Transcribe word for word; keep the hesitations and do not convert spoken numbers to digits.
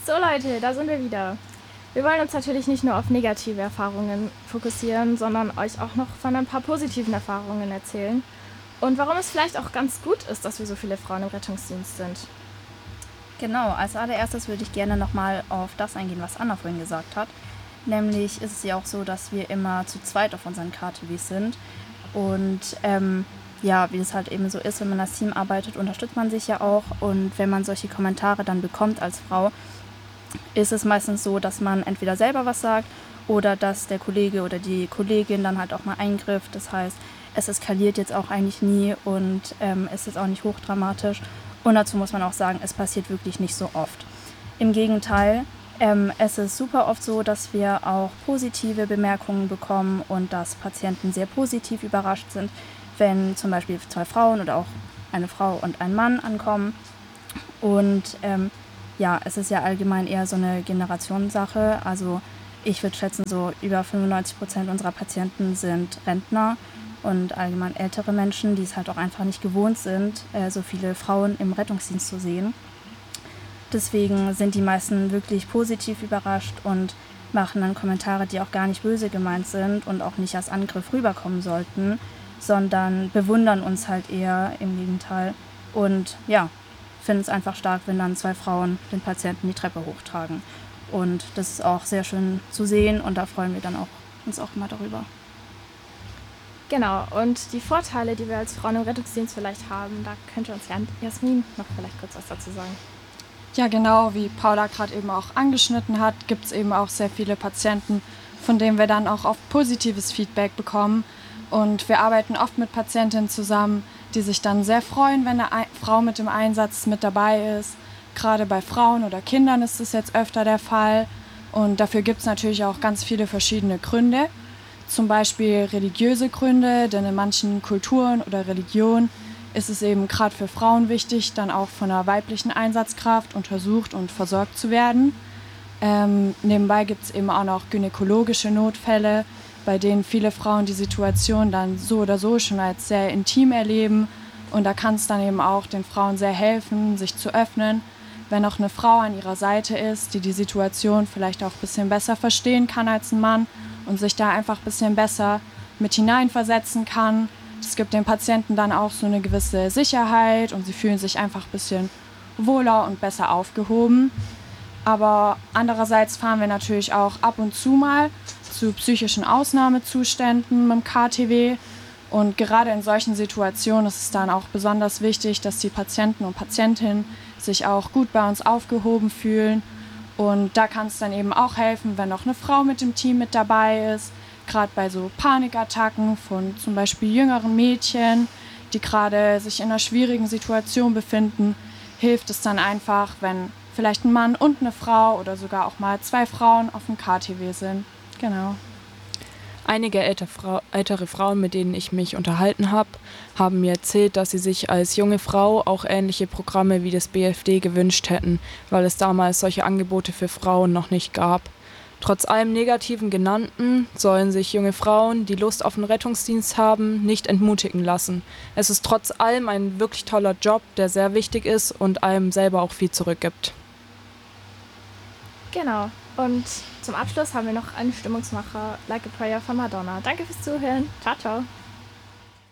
So Leute, da sind wir wieder. Wir wollen uns natürlich nicht nur auf negative Erfahrungen fokussieren, sondern euch auch noch von ein paar positiven Erfahrungen erzählen und warum es vielleicht auch ganz gut ist, dass wir so viele Frauen im Rettungsdienst sind. Genau, als allererstes würde ich gerne nochmal auf das eingehen, was Anna vorhin gesagt hat. Nämlich ist es ja auch so, dass wir immer zu zweit auf unseren K T Ws sind. Und ähm, ja, wie es halt eben so ist, wenn man als Team arbeitet, unterstützt man sich ja auch. Und wenn man solche Kommentare dann bekommt als Frau, ist es meistens so, dass man entweder selber was sagt oder dass der Kollege oder die Kollegin dann halt auch mal eingrifft. Das heißt, es eskaliert jetzt auch eigentlich nie und ähm, es ist auch nicht hochdramatisch. Und dazu muss man auch sagen, es passiert wirklich nicht so oft. Im Gegenteil, ähm, es ist super oft so, dass wir auch positive Bemerkungen bekommen und dass Patienten sehr positiv überrascht sind, wenn zum Beispiel zwei Frauen oder auch eine Frau und ein Mann ankommen. Und ähm, ja, es ist ja allgemein eher so eine Generationssache. Also ich würde schätzen, so über fünfundneunzig Prozent unserer Patienten sind Rentner und allgemein ältere Menschen, die es halt auch einfach nicht gewohnt sind, äh, so viele Frauen im Rettungsdienst zu sehen. Deswegen sind die meisten wirklich positiv überrascht und machen dann Kommentare, die auch gar nicht böse gemeint sind und auch nicht als Angriff rüberkommen sollten, sondern bewundern uns halt eher im Gegenteil. Und ja, finden es einfach stark, wenn dann zwei Frauen den Patienten die Treppe hochtragen. Und das ist auch sehr schön zu sehen und da freuen wir dann auch uns auch immer darüber. Genau, und die Vorteile, die wir als Frauen im Rettungsdienst vielleicht haben, da könnte uns Jasmin noch vielleicht kurz was dazu sagen. Ja, genau, wie Paula gerade eben auch angeschnitten hat, gibt es eben auch sehr viele Patienten, von denen wir dann auch oft positives Feedback bekommen. Und wir arbeiten oft mit Patientinnen zusammen, die sich dann sehr freuen, wenn eine Frau mit im Einsatz mit dabei ist. Gerade bei Frauen oder Kindern ist das jetzt öfter der Fall. Und dafür gibt es natürlich auch ganz viele verschiedene Gründe. Zum Beispiel religiöse Gründe, denn in manchen Kulturen oder Religionen ist es eben gerade für Frauen wichtig, dann auch von einer weiblichen Einsatzkraft untersucht und versorgt zu werden. Ähm, nebenbei gibt es eben auch noch gynäkologische Notfälle, bei denen viele Frauen die Situation dann so oder so schon als sehr intim erleben. Und da kann es dann eben auch den Frauen sehr helfen, sich zu öffnen, wenn auch eine Frau an ihrer Seite ist, die die Situation vielleicht auch ein bisschen besser verstehen kann als ein Mann und sich da einfach ein bisschen besser mit hineinversetzen kann. Das gibt den Patienten dann auch so eine gewisse Sicherheit und sie fühlen sich einfach ein bisschen wohler und besser aufgehoben. Aber andererseits fahren wir natürlich auch ab und zu mal zu psychischen Ausnahmezuständen mit dem K T W. Und gerade in solchen Situationen ist es dann auch besonders wichtig, dass die Patienten und Patientinnen sich auch gut bei uns aufgehoben fühlen. Und da kann es dann eben auch helfen, wenn noch eine Frau mit dem Team mit dabei ist. Gerade bei so Panikattacken von zum Beispiel jüngeren Mädchen, die gerade sich in einer schwierigen Situation befinden, hilft es dann einfach, wenn vielleicht ein Mann und eine Frau oder sogar auch mal zwei Frauen auf dem K T W sind. Genau. Einige ältere, Frau, ältere Frauen, mit denen ich mich unterhalten habe, haben mir erzählt, dass sie sich als junge Frau auch ähnliche Programme wie das B F D gewünscht hätten, weil es damals solche Angebote für Frauen noch nicht gab. Trotz allem Negativen Genannten sollen sich junge Frauen, die Lust auf den Rettungsdienst haben, nicht entmutigen lassen. Es ist trotz allem ein wirklich toller Job, der sehr wichtig ist und einem selber auch viel zurückgibt. Genau, und zum Abschluss haben wir noch einen Stimmungsmacher, Like a Prayer von Madonna. Danke fürs Zuhören. Ciao, ciao.